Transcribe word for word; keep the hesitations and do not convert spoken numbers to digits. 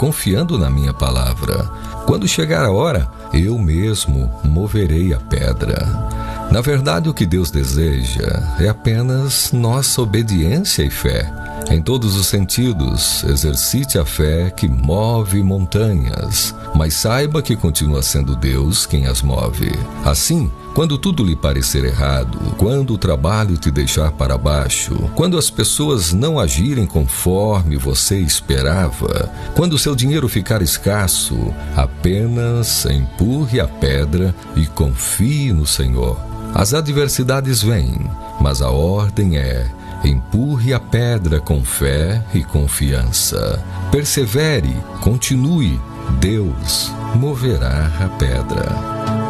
confiando na minha palavra. Quando chegar a hora, eu mesmo moverei a pedra. Na verdade, o que Deus deseja é apenas nossa obediência e fé. Em todos os sentidos, exercite a fé que move montanhas, mas saiba que continua sendo Deus quem as move. Assim, quando tudo lhe parecer errado, quando o trabalho te deixar para baixo, quando as pessoas não agirem conforme você esperava, quando o seu dinheiro ficar escasso, apenas empurre a pedra e confie no Senhor. As adversidades vêm, mas a ordem é: empurre a pedra com fé e confiança. Persevere, continue, Deus moverá a pedra.